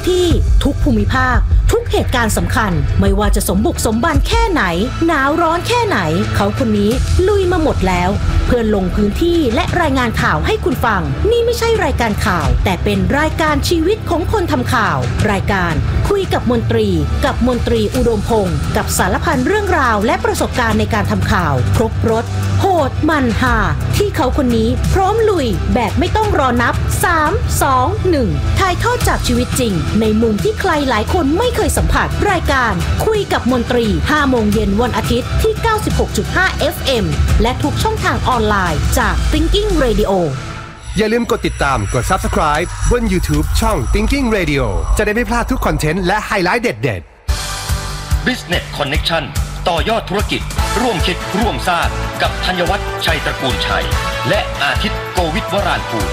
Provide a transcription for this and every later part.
ที่ทุกภูมิภาคทุกเหตุการณ์สำคัญไม่ว่าจะสมบุกสมบันแค่ไหนหนาวร้อนแค่ไหนเขาคนนี้ลุยมาหมดแล้วเพื่อลงพื้นที่และรายงานข่าวให้คุณฟังนี่ไม่ใช่รายการข่าวแต่เป็นรายการชีวิตของคนทำข่าวรายการคุยกับมนตรีกับมนตรีอุดมพงศ์กับสารพันเรื่องราวและประสบการณ์ในการทำข่าวครบรสโหดมันฮาที่เขาคนนี้พร้อมลุยแบบไม่ต้องรอนับ3 2 1ถ่ายทอดจากชีวิตจริงในมุมที่ใครหลายคนไม่เคยสัมผัสรายการคุยกับมนตรี 5 โมงเย็นวันอาทิตย์ที่ 96.5 FM และทุกช่องทางออนไลน์จาก Thinking Radio อย่าลืมกดติดตามกด Subscribe บน YouTube ช่อง Thinking Radio จะได้ไม่พลาดทุกคอนเทนต์และไฮไลท์เด็ดๆ Business Connection ต่อยอดธุรกิจร่วมคิดร่วมสร้างกับธัญวัฒน์ชัยตระกูลชัยและอาทิตย์โกวิทวรานภูมิ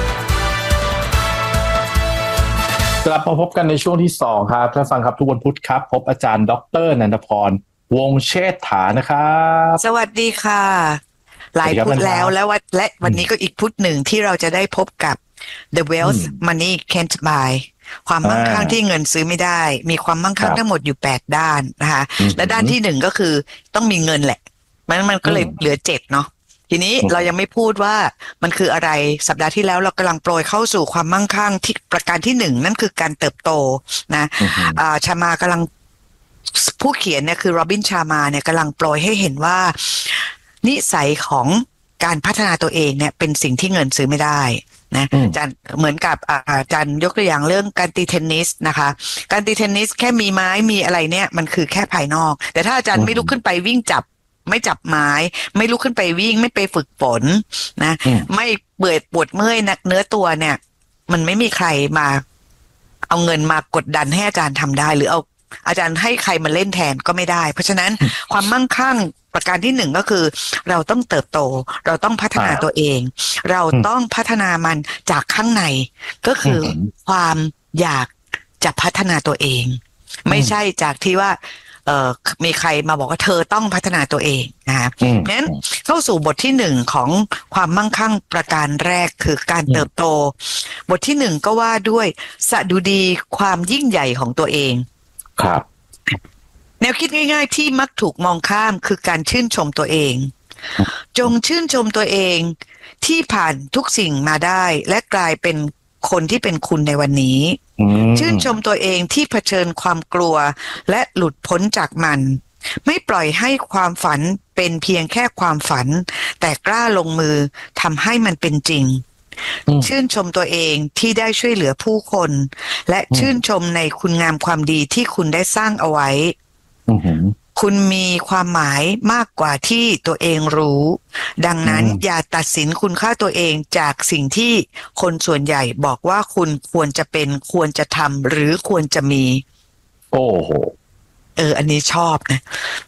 กลับมาพบกันในช่วงที่2ครับท่านฟังครับทุกวันพุธครับพบอาจารย์ดร.นันทพรวงศ์เชษฐานะครับสวัสดีค่ะหลายพุธแล้วและวันนี้ก็อีกพุธหนึ่งที่เราจะได้พบกับ The Wealth Money Can't Buy ความมั่งคั่งที่เงินซื้อไม่ได้มีความมั่งคั่งทั้งหมดอยู่8ด้านนะคะและด้านที่1ก็คือต้องมีเงินแหละมันก็เลยเหลือ7เนาะทีนี้เรายังไม่พูดว่ามันคืออะไรสัปดาห์ที่แล้วเรากำลังโปรยเข้าสู่ความมั่งคั่งที่ประการที่1นั่นคือการเติบโตนะชามากำลังผู้เขียนเนี่ยคือโรบินชามาเนี่ยกำลังโปรยให้เห็นว่านิสัยของการพัฒนาตัวเองเนี่ยเป็นสิ่งที่เงินซื้อไม่ได้นะอาจารย์เหมือนกับอาจารย์ยกตัวอย่างเรื่องการตีเทนนิสนะคะการตีเทนนิสแค่มีไม้มีอะไรเนี่ยมันคือแค่ภายนอกแต่ถ้าอาจารย์ไม่ลุกขึ้นไปวิ่งไม่จับไม้ไม่ลุกขึ้นไปวิ่งไม่ไปฝึกฝนนะไม่ปวดเมื่อยเนื้อตัวเนี่ยมันไม่มีใครมาเอาเงินมากดดันให้อาจารย์ทำได้หรือเอาอาจารย์ให้ใครมาเล่นแทนก็ไม่ได้เพราะฉะนั้นความมั่งคั่งประการที่1ก็คือเราต้องเติบโตเราต้องพัฒนาตัวเองเราต้องพัฒนามันจากข้างในก็คือความอยากจะพัฒนาตัวเองไม่ใช่จากที่ว่ามีใครมาบอกว่าเธอต้องพัฒนาตัวเองนะคะงั้นเข้าสู่บทที่1ของความมั่งคั่งประการแรกคือการเติบโตบทที่1ก็ว่าด้วยสดุดีความยิ่งใหญ่ของตัวเองครับแนวคิดง่ายๆที่มักถูกมองข้ามคือการชื่นชมตัวเองจงชื่นชมตัวเองที่ผ่านทุกสิ่งมาได้และกลายเป็นคนที่เป็นคุณในวันนี้ชื่นชมตัวเองที่เผชิญความกลัวและหลุดพ้นจากมันไม่ปล่อยให้ความฝันเป็นเพียงแค่ความฝันแต่กล้าลงมือทำให้มันเป็นจริงชื่นชมตัวเองที่ได้ช่วยเหลือผู้คนและชื่นชมในคุณงามความดีที่คุณได้สร้างเอาไว้คุณมีความหมายมากกว่าที่ตัวเองรู้ดังนั้นอย่าตัดสินคุณค่าตัวเองจากสิ่งที่คนส่วนใหญ่บอกว่าคุณควรจะเป็นควรจะทำหรือควรจะมีโอ้โหอันนี้ชอบนะ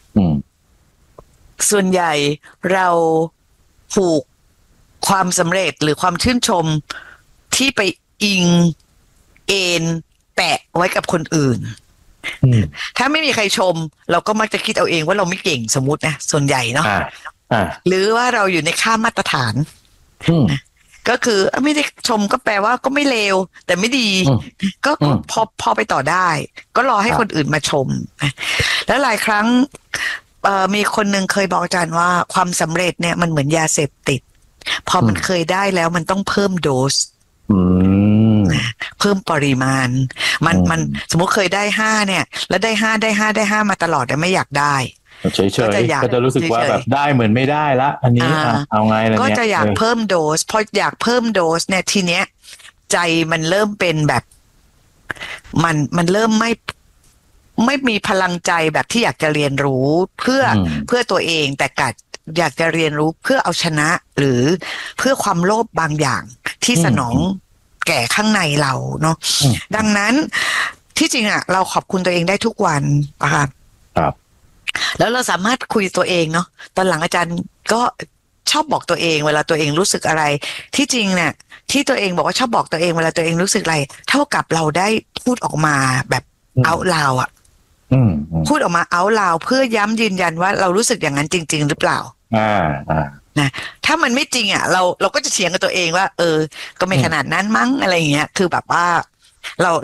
ส่วนใหญ่เราผูกความสำเร็จหรือความชื่นชมที่ไปอิงเอ็นแปะไว้กับคนอื่นถ้าไม่มีใครชมเราก็มักจะคิดเอาเองว่าเราไม่เก่งสมมุตินะส่วนใหญ่เนาะหรือว่าเราอยู่ในค่ามาตรฐานก็คือไม่ได้ชมก็แปลว่าก็ไม่เลวแต่ไม่ดีก็พอไปต่อได้ก็รอให้คนอื่นมาชมแล้วหลายครั้งมีคนหนึ่งเคยบอกอาจารย์ว่าความสำเร็จเนี่ยมันเหมือนยาเสพติดพอมันเคยได้แล้วมันต้องเพิ่มโดสเพิ่มปริมาณมันสมมติเคยได้5เนี่ยแล้วได้5มาตลอดแต่ไม่อยากได้เฉยๆก็จะรู้สึกว่าแบบได้เหมือนไม่ได้ละอันนี้เอาไงล่ะเนี่ยก็จะอยากเพิ่มโดสพออยากเพิ่มโดสเนี่ยทีเนี้ยใจมันเริ่มเป็นแบบมันเริ่มไม่มีพลังใจแบบที่อยากจะเรียนรู้เพื่อตัวเองแต่กัดอยากจะเรียนรู้เพื่อเอาชนะหรือเพื่อความโลภบางอย่างที่สนองแก่ข้างในเราเนาะดังนั้นที่จริงอ่ะเราขอบคุณตัวเองได้ทุกวันนะคะครับแล้วเราสามารถคุยตัวเองเนาะตอนหลังอาจารย์ก็ชอบบอกตัวเองเวลาตัวเองรู้สึกอะไรที่จริงเนี่ยที่ตัวเองบอกว่าชอบบอกตัวเองเวลาตัวเองรู้สึกอะไรเท่ากับเราได้พูดออกมาแบบเอาลาวอ่ะพูดออกมาเอาลาวเพื่อย้ำยืนยันว่าเรารู้สึกอย่างนั้นจริงๆหรือเปล่านะถ้ามันไม่จริงอ่ะเราก็จะเถียงกับตัวเองว่าก็ไม่ขนาดนั้นมั้งอะไรอย่างเงี้ยคือแบบว่า